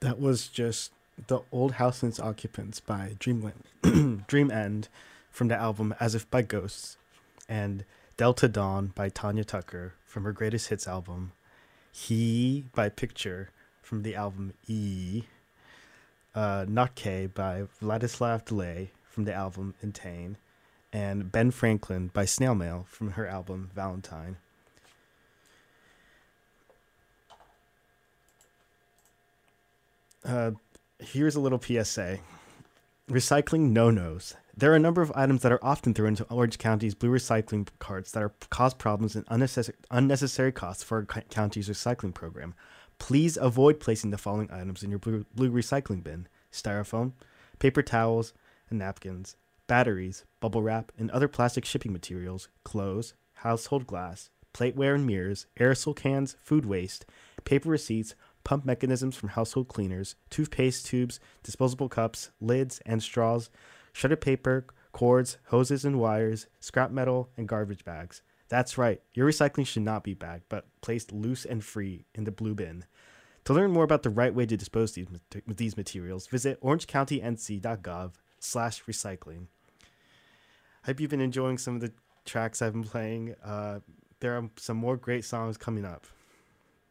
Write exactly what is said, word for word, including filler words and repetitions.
That was just the Old House and Its Occupants by Dreamland, Dream End from the album As If by Ghosts, and Delta Dawn by Tanya Tucker from her greatest hits album, He by Picture from the album E, uh, Not K by Vladislav Delay from the album Intane, and Ben Franklin by Snail Mail from her album Valentine. Uh, here's a little P S A. Recycling no-nos. There are a number of items that are often thrown into Orange County's blue recycling carts that are cause problems and unnecessary, unnecessary costs for our county's recycling program. Please avoid placing the following items in your blue, blue recycling bin: styrofoam, paper towels and napkins, batteries, bubble wrap, and other plastic shipping materials, clothes, household glass, plateware and mirrors, aerosol cans, food waste, paper receipts, pump mechanisms from household cleaners, toothpaste tubes, disposable cups, lids, and straws, shredded paper, cords, hoses and wires, scrap metal, and garbage bags. That's right, your recycling should not be bagged, but placed loose and free in the blue bin. To learn more about the right way to dispose these, these materials, visit orangecounty.nc.gov slash recycling. I hope you've been enjoying some of the tracks I've been playing. Uh, there are some more great songs coming up.